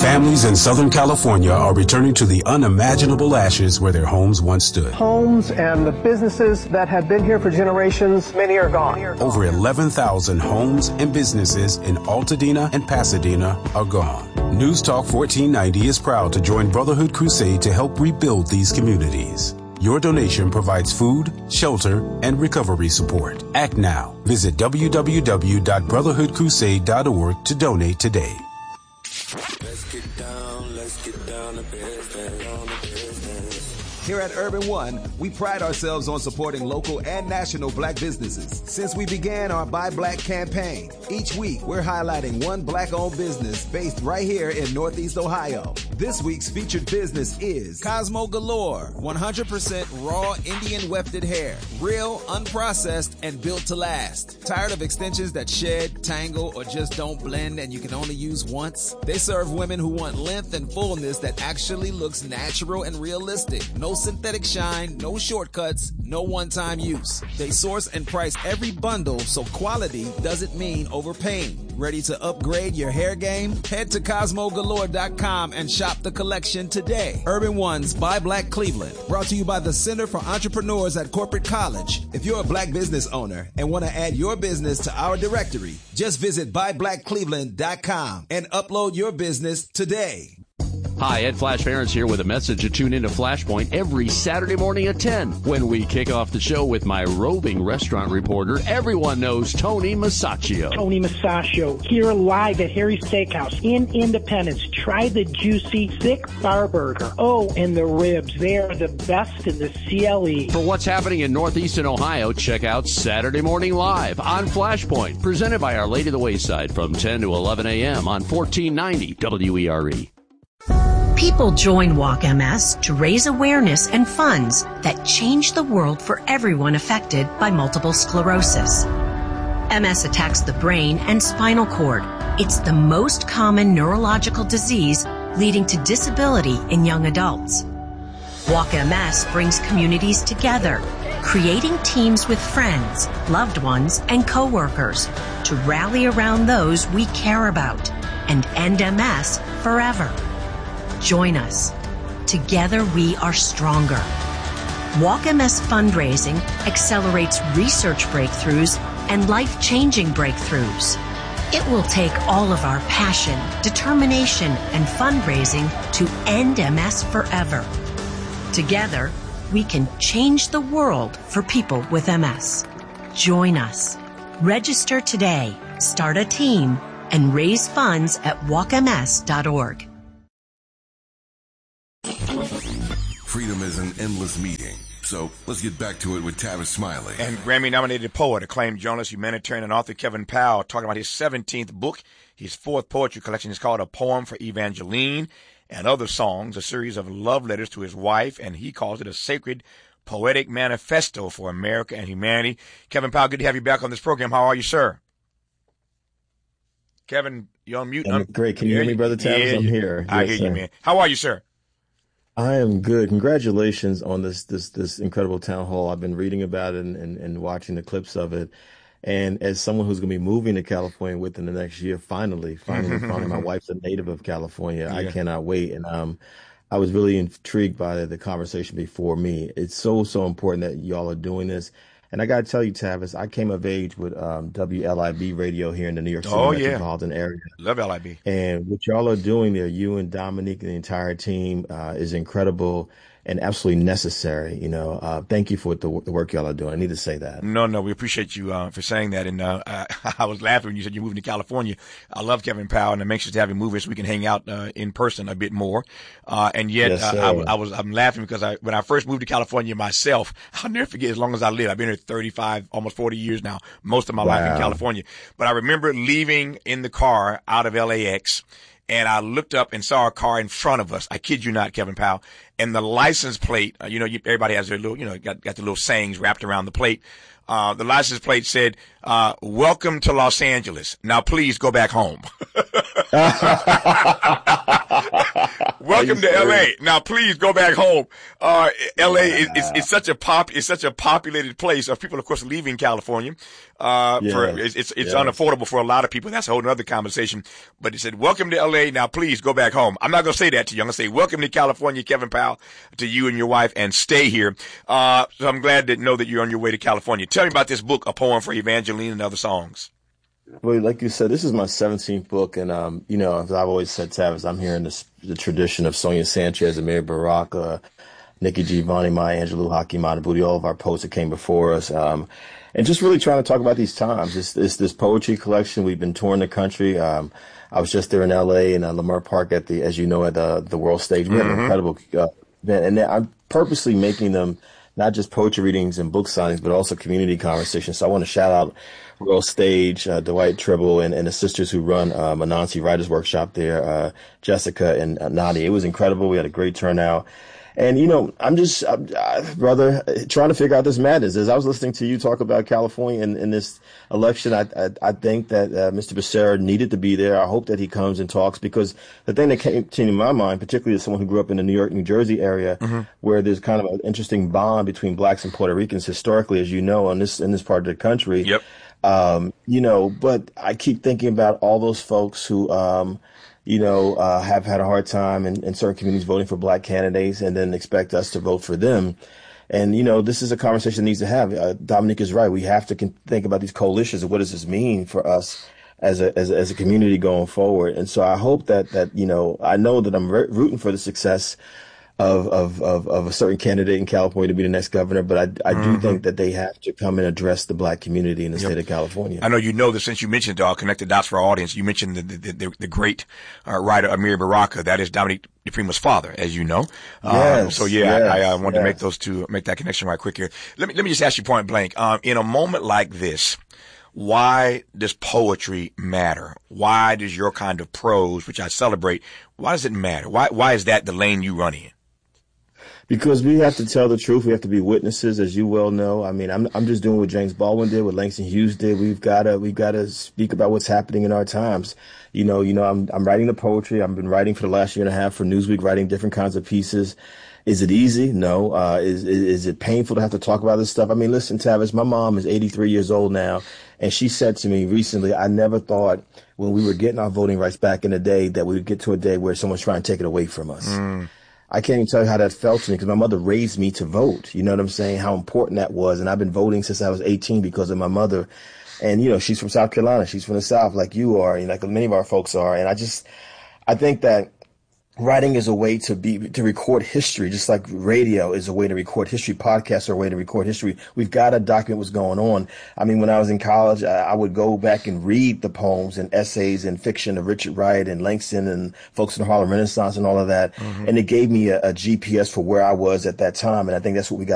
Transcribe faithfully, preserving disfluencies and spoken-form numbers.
Families in Southern California are returning to the unimaginable ashes where their homes once stood. Homes and the businesses that have been here for generations, many are gone. Over eleven thousand homes and businesses in Altadena and Pasadena are gone. News Talk fourteen ninety is proud to join Brotherhood Crusade to help rebuild these communities. Your donation provides food, shelter, and recovery support. Act now. Visit w w w dot brotherhood crusade dot org to donate today. Let's get down, let's get down to business, down to business. Here at Urban One, we pride ourselves on supporting local and national black businesses. Since we began our Buy Black campaign, each week we're highlighting one black-owned business based right here in Northeast Ohio. This week's featured business is Cosmo Galore, one hundred percent raw Indian wefted hair, real, unprocessed, and built to last. Tired of extensions that shed, tangle, or just don't blend and you can only use once? They serve women who want length and fullness that actually looks natural and realistic. No synthetic shine, no shortcuts, no one-time use. They source and price every bundle so quality doesn't mean overpaying. Ready to upgrade your hair game? Head to cosmo galore dot com and shop the collection today. Urban One's Buy Black Cleveland, brought to you by the Center for Entrepreneurs at Corporate College. If you're a black business owner and want to add your business to our directory, just visit buy black cleveland dot com and upload your business today. Hi, Ed Flash Ferentz here with a message to tune into Flashpoint every Saturday morning at ten when we kick off the show with my roving restaurant reporter. Everyone knows Tony Masaccio. Tony Masaccio here live at Harry's Steakhouse in Independence. Try the juicy thick bar burger. Oh, and the ribs. They are the best in the C L E. For what's happening in Northeastern Ohio, check out Saturday Morning Live on Flashpoint, presented by Our Lady of the Wayside from ten to eleven a.m. on fourteen ninety W E R E. People join Walk M S to raise awareness and funds that change the world for everyone affected by multiple sclerosis. M S attacks the brain and spinal cord. It's the most common neurological disease leading to disability in young adults. Walk M S brings communities together, creating teams with friends, loved ones, and coworkers to rally around those we care about and end M S forever. Join us. Together we are stronger. Walk M S fundraising accelerates research breakthroughs and life-changing breakthroughs. It will take all of our passion, determination, and fundraising to end M S forever. Together, we can change the world for people with M S. Join us. Register today, start a team, and raise funds at walk m s dot org. Freedom is an endless meeting. So let's get back to it with Tavis Smiley. And Grammy-nominated poet, acclaimed journalist, humanitarian, and author Kevin Powell talking about his seventeenth book. His fourth poetry collection is called A Poem for Evangeline and Other Songs, a series of love letters to his wife, and he calls it a sacred poetic manifesto for America and humanity. Kevin Powell, good to have you back on this program. How are you, sir? Kevin, you're on mute. I'm great. Can you hear me, Brother Tavis? Yeah, I'm here. I yes, hear sir. you, man. How are you, sir? I am good. Congratulations on this this this incredible town hall. I've been reading about it and, and, and watching the clips of it. And as someone who's going to be moving to California within the next year, finally, finally, finally, my wife's a native of California. Yeah. I cannot wait. And um, I was really intrigued by the, the conversation before me. It's so, so important that y'all are doing this. And I got to tell you, Tavis, I came of age with um, W L I B radio here in the New York City oh, metropolitan yeah. area. Love L I B. And what y'all are doing there, you and Dominique and the entire team, uh, is incredible and absolutely necessary. You know, uh, thank you for the, the work y'all are doing. I need to say that. No, no, we appreciate you uh, for saying that. And uh, I, I was laughing when you said you're moving to California. I love Kevin Powell, and I'm anxious to have him move here so we can hang out uh, in person a bit more. Uh, and yet, yes, uh, I, I was I'm laughing because I when I first moved to California myself, I'll never forget as long as I live. I've been here thirty-five, almost forty years now, most of my wow. life in California. But I remember leaving in the car out of L A X. And I looked up and saw a car in front of us. I kid you not, Kevin Powell. And the license plate, uh, you know, you, everybody has their little, you know, got, got the little sayings wrapped around the plate. Uh, the license plate said, uh, welcome to Los Angeles. Now please go back home. welcome to L A. Now, please go back home. Uh, L A is, is, is such a pop, it's such a populated place of people, of course, leaving California. Uh, yes. for, it's, it's, it's yes. unaffordable for a lot of people. That's a whole other conversation. But he said, welcome to L A. Now, please go back home. I'm not going to say that to you. I'm going to say, welcome to California, Kevin Powell, to you and your wife, and stay here. Uh, so I'm glad to know that you're on your way to California. Tell me about this book, A Poem for Evangeline and Other Songs. Well, like you said, this is my seventeenth book. And, um, you know, as I've always said, Tavis, I'm here in this, the tradition of Sonia Sanchez, Amiri Baraka, Nikki Giovanni, Maya Angelou, Hakeem Adabudi, all of our poets that came before us. Um, and just really trying to talk about these times. It's, it's this poetry collection. We've been touring the country. Um, I was just there in L A in uh, Lamar Park at the, as you know, at the, the World Stage. We had an Mm-hmm. incredible uh, event. And I'm purposely making them not just poetry readings and book signings, but also community conversations. So I want to shout out World Stage, uh, Dwight Tribble, and, and the sisters who run um, Anansi Writers Workshop there, uh, Jessica and uh, Nadia. It was incredible. We had a great turnout. And, you know, I'm just, I'm, uh, brother, trying to figure out this madness. As I was listening to you talk about California in, in this election, I, I, I think that uh, Mister Becerra needed to be there. I hope that he comes and talks, because the thing that came to my mind, particularly as someone who grew up in the New York, New Jersey area, mm-hmm. where there's kind of an interesting bond between blacks and Puerto Ricans historically, as you know, in this, in this part of the country. Yep. Um, you know, but I keep thinking about all those folks who, um, you know, uh, have had a hard time in, in certain communities voting for black candidates and then expect us to vote for them. And, you know, this is a conversation that needs to have. Uh, Dominique is right. We have to con- think about these coalitions and what does this mean for us as a, as a, as a community going forward. And so I hope that, that, you know, I know that I'm re- rooting for the success of, of, of, of a certain candidate in California to be the next governor, but I, I do Mm-hmm. think that they have to come and address the black community in the Yep. state of California. I know you know this since you mentioned, I'll connect the dots for our audience. You mentioned the, the, the, the great uh, writer Amiri Baraka. That is Dominique DePrima's father, as you know. Yes, um, so yeah, yes, I, I wanted yes. to make those two, make that connection right quick here. Let me, let me just ask you point blank. Um, in a moment like this, why does poetry matter? Why does your kind of prose, which I celebrate, why does it matter? Why, why is that the lane you run in? Because we have to tell the truth. We have to be witnesses, as you well know. I mean, I'm I'm just doing what James Baldwin did, what Langston Hughes did. We've got to we've got to speak about what's happening in our times. You know, you know, I'm I'm writing the poetry. I've been writing for the last year and a half for Newsweek, writing different kinds of pieces. Is it easy? No. Uh, is, is is it painful to have to talk about this stuff? I mean, listen, Tavis, my mom is eighty-three years old now, and she said to me recently, I never thought when we were getting our voting rights back in the day that we would get to a day where someone's trying to take it away from us. Mm. I can't even tell you how that felt to me, because my mother raised me to vote. You know what I'm saying? How important that was. And I've been voting since I was eighteen because of my mother. And, you know, she's from South Carolina. She's from the South like you are, and like many of our folks are. And I just, I think that writing is a way to be, to record history, just like radio is a way to record history. Podcasts are a way to record history. We've got to document what's going on. I mean, when I was in college, I, I would go back and read the poems and essays and fiction of Richard Wright and Langston and folks in the Harlem Renaissance and all of that. Mm-hmm. And it gave me a, a G P S for where I was at that time. And I think that's what we got